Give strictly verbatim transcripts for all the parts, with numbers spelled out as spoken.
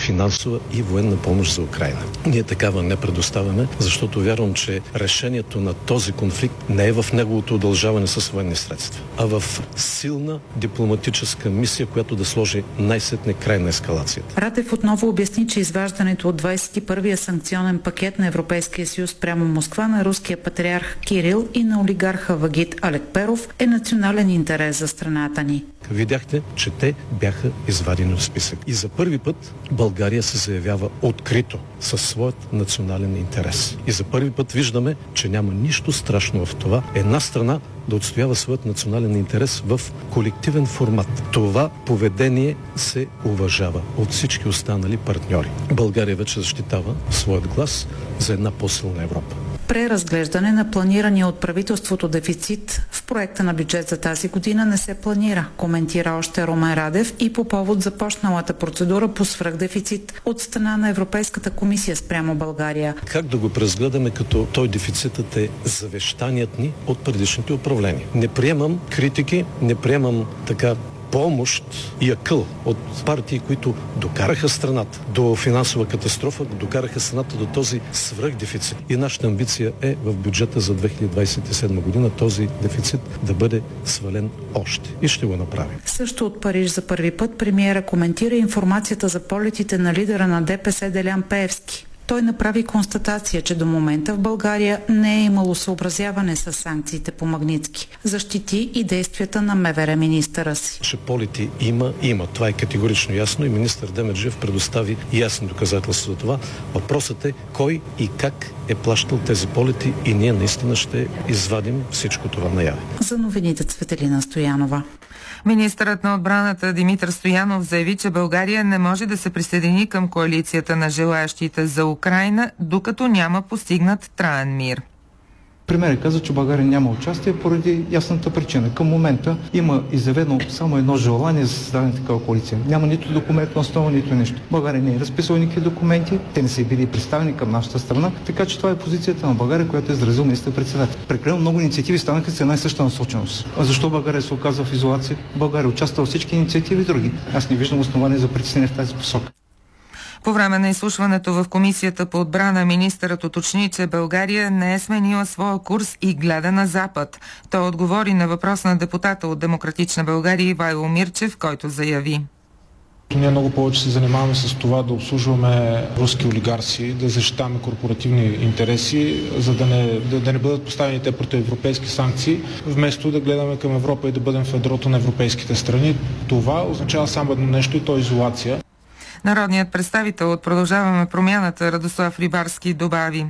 финансова и военна помощ за Украйна. Ние такава не предоставяме, защото вярвам, че решението на този конфликт не е в неговото удължаване с военни средства, а в силна дипломатическа мисия, която да сложи най-сетне край на ескалацията. Радев отново обясни, че изваждането от двадесет и първия санкционен пакет на Европейския съюз прямо Москва на руския патриарх Кирил и на олигарха Вагит Алекперов е национален интерес за страната ни. Видяхте, че те бяха извадени от списък. И за първи път България се заявява открито със своят национален интерес. И за първи път виждаме, че няма нищо страшно в това една страна да отстоява своят национален интерес в колективен формат. Това поведение се уважава от всички останали партньори. България вече защитава своят глас за една по-силна Европа. Преразглеждане на планирания от правителството дефицит в проекта на бюджет за тази година не се планира, коментира още Румен Радев и по повод започналата процедура по свръхдефицит от страна на Европейската комисия спрямо България. Как да го преразгледаме, като той дефицитът е завещаният ни от предишните управления? Не приемам критики, не приемам така помощ и акъл от партии, които докараха страната до финансова катастрофа, докараха страната до този свръхдефицит. И нашата амбиция е в бюджета за две хиляди двадесет и седма година този дефицит да бъде свален още. И ще го направим. Също от Париж за първи път премиера коментира информацията за полетите на лидера на ДПС Делян Пеевски. Той направи констатация, че до момента в България не е имало съобразяване с санкциите по Магнитски. Защити и действията на МВР министъра си. Че полети има, има. Това е категорично ясно и министър Демерджиев предостави ясни доказателства за това. Въпросът е кой и как е плащал тези полети и ние наистина ще извадим всичко това наяве. За новините Цветелина Стоянова. Министърът на отбраната Димитър Стоянов заяви, че България не може да се присъедини към коалицията на желаящите за Украйна, докато няма постигнат траен мир. Премиерът каза, че България няма участие поради ясната причина. Към момента има изявено само едно желание за създаване на такава коалиция. Няма нито документ на основа, нито нещо. България не е разписала никакви документи, те не са били представени към нашата страна, така че това е позицията на България, която е изразил министър-председател. Прекалено много инициативи станаха с една и съща насоченост. А защо България се оказва в изолация? България участва във всички инициативи и други. Аз не виждам основание за притеснение в тази посока. По време на изслушването в Комисията по отбрана министърът уточни, че България не е сменила своя курс и гледа на Запад. Той отговори на въпрос на депутата от Демократична България Ивайло Мирчев, който заяви: Ние много повече се занимаваме с това да обслужваме руски олигарси, да защитаваме корпоративни интереси, за да не, да, да не бъдат поставени те против европейски санкции, вместо да гледаме към Европа и да бъдем в ядрото на европейските страни. Това означава само едно нещо и то е изолация. Народният представител от Продължаваме промяната Радослав Рибарски добави: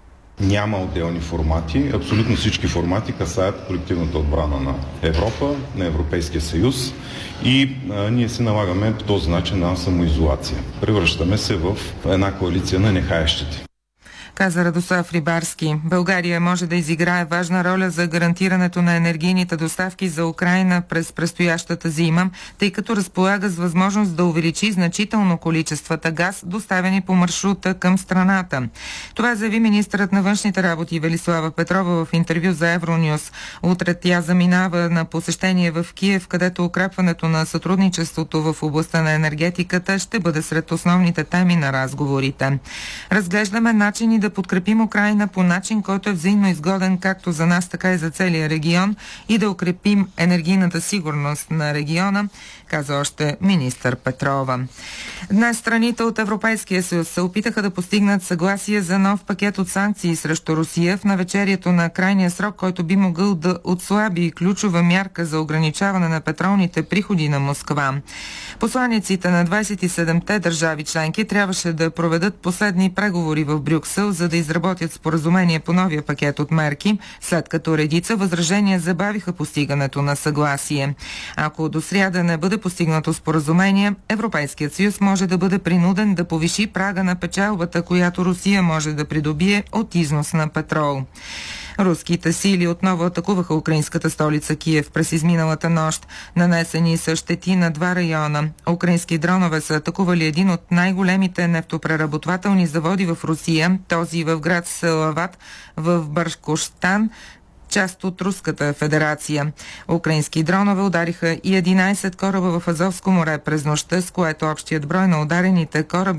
Няма отделни формати. Абсолютно всички формати касаят колективната отбрана на Европа, на Европейския съюз и а, ние се налагаме по този начин на самоизолация. Превръщаме се в една коалиция на нехаещите. Каза Радослав Рибарски. България може да изиграе важна роля за гарантирането на енергийните доставки за Украйна през предстоящата зима, тъй като разполага с възможност да увеличи значително количествата газ, доставени по маршрута към страната. Това заяви министърът на външните работи Велислава Петрова в интервю за Евронюс. Утре тя заминава на посещение в Киев, където укрепването на сътрудничеството в областта на енергетиката ще бъде сред основните теми на разговорите. Разглеждаме начини да подкрепим Украйна по начин, който е взаимно изгоден както за нас, така и за целия регион и да укрепим енергийната сигурност на региона, каза още министър Петрова. Днес страните от Европейския съюз се опитаха да постигнат съгласие за нов пакет от санкции срещу Русия в навечерието на крайния срок, който би могъл да отслаби ключова мярка за ограничаване на петролните приходи на Москва. Посланиците на двадесет и седемте държави членки трябваше да проведат последни преговори в Брюксел, за да изработят споразумение по новия пакет от мерки, след като редица възражения забавиха постигането на съгласие. Ако до сряда не бъде постигнато споразумение, Европейският съюз може да бъде принуден да повиши прага на печалбата, която Русия може да придобие от износ на петрол. Руските сили отново атакуваха украинската столица Киев през изминалата нощ. Нанесени са щети на два района. Украински дронове са атакували един от най-големите нефтопреработвателни заводи в Русия, този в град Салават в Башкортостан, част от Руската федерация. Украински дронове удариха и единадесет кораба в Азовско море през нощта, с което общият брой на ударените кораби